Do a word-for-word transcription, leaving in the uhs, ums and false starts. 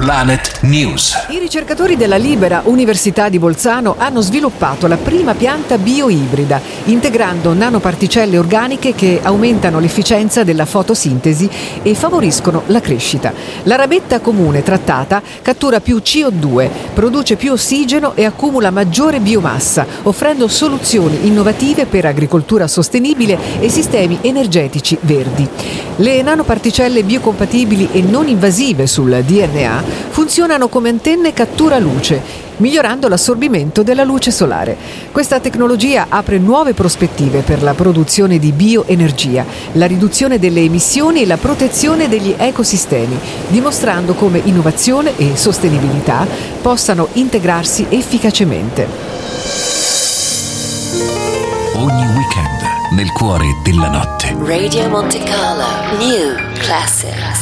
Planet News. I ricercatori della Libera Università di Bolzano hanno sviluppato la prima pianta bioibrida, integrando nanoparticelle organiche che aumentano l'efficienza della fotosintesi e favoriscono la crescita. La rabetta comune trattata cattura più C O due, produce più ossigeno e accumula maggiore biomassa, offrendo soluzioni innovative per agricoltura sostenibile e sistemi energetici verdi. Le nanoparticelle biocompatibili e non invasive sul D N A funzionano come antenne cattura luce, migliorando l'assorbimento della luce solare. Questa tecnologia apre nuove prospettive per la produzione di bioenergia, la riduzione delle emissioni e la protezione degli ecosistemi, dimostrando come innovazione e sostenibilità possano integrarsi efficacemente. Ogni weekend nel cuore della notte. Radio Monte Carlo New Classics.